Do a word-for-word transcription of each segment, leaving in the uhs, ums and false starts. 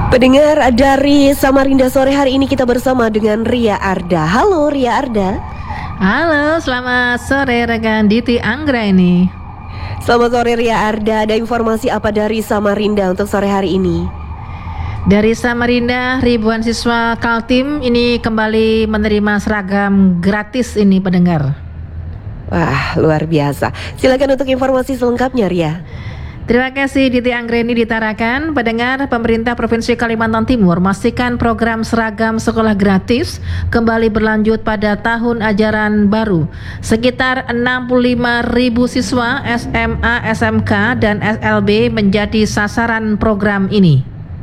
Pendengar dari Samarinda sore hari ini kita bersama dengan Ria Arda. Halo Ria Arda. Halo, selamat sore rekan Diti Anggra ini. Selamat sore Ria Arda. Ada informasi apa dari Samarinda untuk sore hari ini? Dari Samarinda, ribuan siswa Kaltim ini kembali menerima seragam gratis ini pendengar. Wah, luar biasa. Silakan untuk informasi selengkapnya Ria. Terima kasih Diti Anggreni di Tarakan. Pendengar, pemerintah Provinsi Kalimantan Timur memastikan program seragam sekolah gratis kembali berlanjut pada tahun ajaran baru. Sekitar enam puluh lima ribu siswa S M A, S M K, dan S L B menjadi sasaran program ini.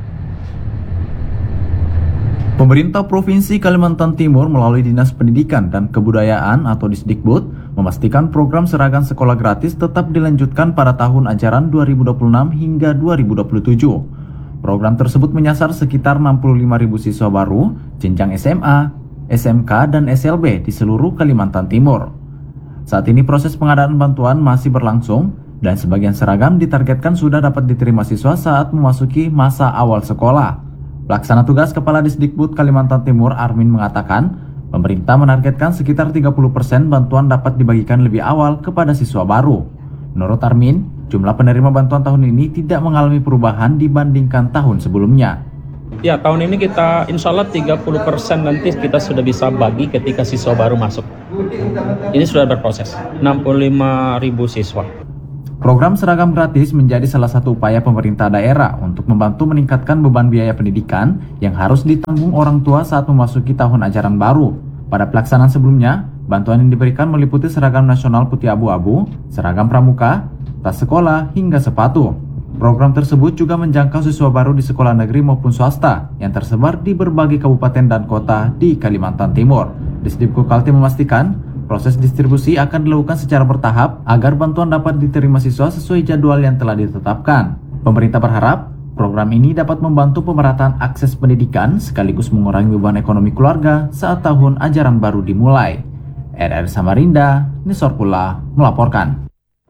Pemerintah Provinsi Kalimantan Timur melalui Dinas Pendidikan dan Kebudayaan atau Disdikbud memastikan program seragam sekolah gratis tetap dilanjutkan pada tahun ajaran dua ribu dua puluh enam hingga dua ribu dua puluh tujuh. Program tersebut menyasar sekitar enam puluh lima ribu siswa baru jenjang S M A, S M K, dan S L B di seluruh Kalimantan Timur. Saat ini proses pengadaan bantuan masih berlangsung dan sebagian seragam ditargetkan sudah dapat diterima siswa saat memasuki masa awal sekolah. Pelaksana tugas Kepala Disdikbud Kalimantan Timur Armin mengatakan, pemerintah menargetkan sekitar tiga puluh persen bantuan dapat dibagikan lebih awal kepada siswa baru. Menurut Armin, jumlah penerima bantuan tahun ini tidak mengalami perubahan dibandingkan tahun sebelumnya. Ya, tahun ini kita insya Allah tiga puluh persen nanti kita sudah bisa bagi ketika siswa baru masuk. Ini sudah berproses, enam puluh lima ribu siswa. Program seragam gratis menjadi salah satu upaya pemerintah daerah untuk membantu meningkatkan beban biaya pendidikan yang harus ditanggung orang tua saat memasuki tahun ajaran baru. Pada pelaksanaan sebelumnya, bantuan yang diberikan meliputi seragam nasional putih abu-abu, seragam pramuka, tas sekolah, hingga sepatu. Program tersebut juga menjangkau siswa baru di sekolah negeri maupun swasta yang tersebar di berbagai kabupaten dan kota di Kalimantan Timur. Disdikbud Kaltim memastikan proses distribusi akan dilakukan secara bertahap agar bantuan dapat diterima siswa sesuai jadwal yang telah ditetapkan. Pemerintah berharap program ini dapat membantu pemerataan akses pendidikan sekaligus mengurangi beban ekonomi keluarga saat tahun ajaran baru dimulai. R R Samarinda, Nisor Pula melaporkan.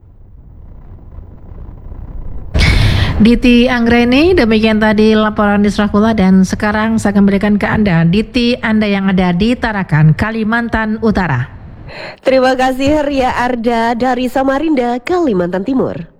Diti Anggreni, demikian tadi laporan di Pula, dan sekarang saya akan berikan ke Anda Diti Anda yang ada di Tarakan, Kalimantan Utara. Terima kasih Ria Arda dari Samarinda, Kalimantan Timur.